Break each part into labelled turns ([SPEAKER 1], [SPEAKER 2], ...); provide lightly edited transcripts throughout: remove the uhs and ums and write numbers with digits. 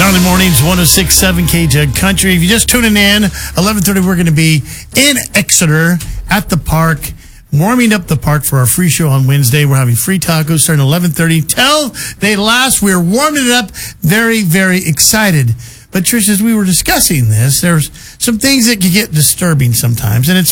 [SPEAKER 1] Early mornings, 106.7 KJUG Country. If you're just tuning in, 11:30, we're going to be in Exeter at the park, warming up the park for our free show on Wednesday. We're having free tacos starting at 11:30 till they last. We're warming it up. Very, very excited. But Trish, as we were discussing this, there's some things that can get disturbing sometimes, and it's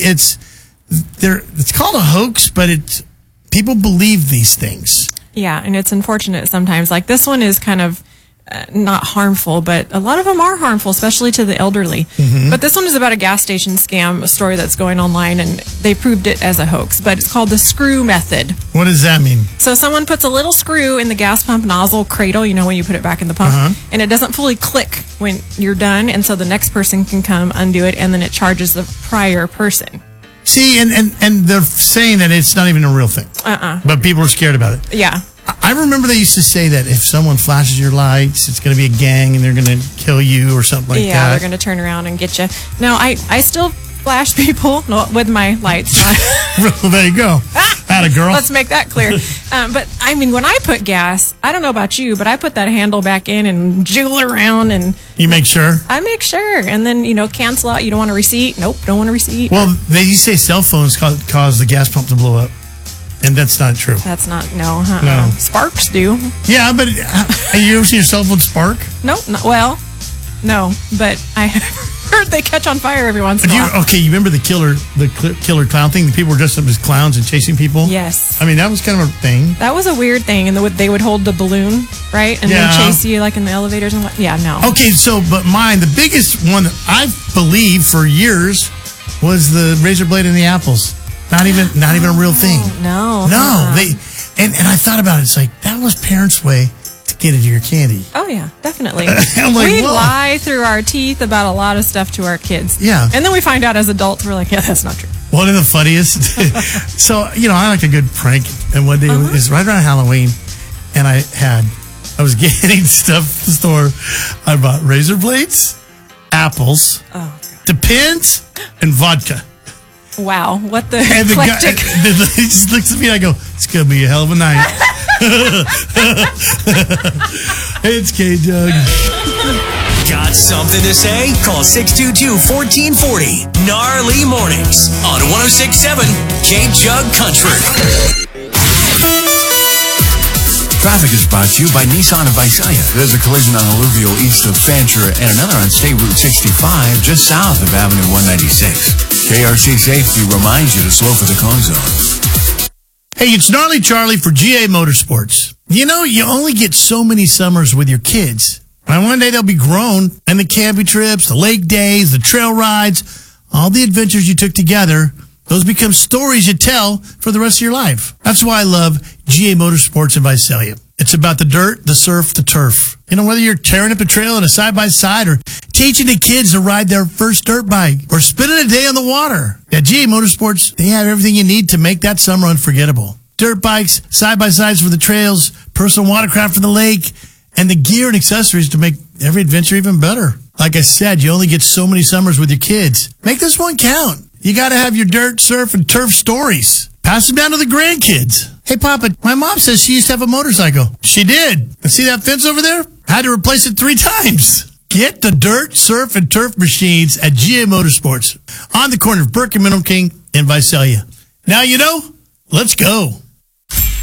[SPEAKER 1] called a hoax, but people believe these things.
[SPEAKER 2] Yeah, and it's unfortunate sometimes. Like this one is kind of not harmful, but a lot of them are harmful, especially to the elderly. Mm-hmm. But this one is about a gas station scam, a story that's going online, and they proved it as a hoax. But it's called the screw method.
[SPEAKER 1] What does that mean?
[SPEAKER 2] So someone puts a little screw in the gas pump nozzle cradle, when you put it back in the pump, and it doesn't fully click when you're done, and so the next person can come undo it, and then it charges the prior person.
[SPEAKER 1] See, and they're saying that it's not even a real thing. But people are scared about it.
[SPEAKER 2] Yeah.
[SPEAKER 1] I remember they used to say that if someone flashes your lights, it's going to be a gang and they're going to kill you or something like that.
[SPEAKER 2] Yeah, they're going to turn around and get you. No, I still flash people with my lights.
[SPEAKER 1] Well, there you go. Atta girl.
[SPEAKER 2] Let's make that clear. But, when I put gas, I don't know about you, but I put that handle back in and jiggle around. And
[SPEAKER 1] you make sure?
[SPEAKER 2] I make sure. And then, cancel out. You don't want a receipt? Nope, don't want a receipt.
[SPEAKER 1] Well, they used to say cell phones cause the gas pump to blow up. And that's not true.
[SPEAKER 2] That's not, no. No. Sparks do.
[SPEAKER 1] Yeah, but have you ever seen your cell phone spark?
[SPEAKER 2] Nope. No. But I heard they catch on fire every once in a while.
[SPEAKER 1] Okay, you remember the killer clown thing? The people were dressed up as clowns and chasing people?
[SPEAKER 2] Yes.
[SPEAKER 1] That was kind of a thing.
[SPEAKER 2] That was a weird thing. And they would hold the balloon, right? And then chase you like in the elevators and what? Yeah, no.
[SPEAKER 1] Okay, but the biggest one that I believe for years was the razor blade in the apples. Not even a real thing.
[SPEAKER 2] No.
[SPEAKER 1] And I thought about it. It's like, that was parents' way to get into your candy.
[SPEAKER 2] Oh, yeah, definitely.
[SPEAKER 1] We
[SPEAKER 2] lie through our teeth about a lot of stuff to our kids.
[SPEAKER 1] Yeah.
[SPEAKER 2] And then we find out as adults, we're like, yeah, that's not true.
[SPEAKER 1] One of the funniest. So, I like a good prank. And one day, it was right around Halloween, and I was getting stuff at the store. I bought razor blades, apples, Depends, and vodka.
[SPEAKER 2] Wow, what the
[SPEAKER 1] eclectic. He just looks at me and I go, it's going to be a hell of a night. It's KJUG.
[SPEAKER 3] Got something to say? Call 622-1440. Gnarly Mornings on 106.7 KJUG Country.
[SPEAKER 4] Traffic is brought to you by Nissan of Visalia. There's a collision on Alluvial east of Fancher and another on State Route 65 just south of Avenue 196. KRC Safety reminds you to slow for the cone zone.
[SPEAKER 1] Hey, it's Gnarly Charlie for GA Motorsports. You only get so many summers with your kids. And one day they'll be grown, and the camping trips, the lake days, the trail rides, all the adventures you took together, those become stories you tell for the rest of your life. That's why I love GA Motorsports in Visalia. It's about the dirt, the surf, the turf. Whether you're tearing up a trail in a side-by-side or teaching the kids to ride their first dirt bike or spending a day on the water. At GA Motorsports, they have everything you need to make that summer unforgettable. Dirt bikes, side-by-sides for the trails, personal watercraft for the lake, and the gear and accessories to make every adventure even better. Like I said, you only get so many summers with your kids. Make this one count. You got to have your dirt, surf, and turf stories. Pass them down to the grandkids. Hey, Papa, my mom says she used to have a motorcycle. She did. And see that fence over there? I had to replace it 3 times. Get the dirt, surf, and turf machines at GA Motorsports on the corner of Burke and Middle King in Visalia. Now let's go.